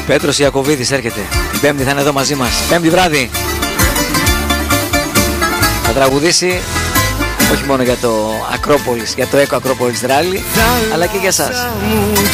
Πέτρος Ιακωβίδης έρχεται. Την Πέμπτη θα είναι εδώ μαζί μας. Πέμπτη βράδυ. Θα τραγουδήσει όχι μόνο για το Ακρόπολης, για το Eco Acropolis Rally, αλλά και για σας.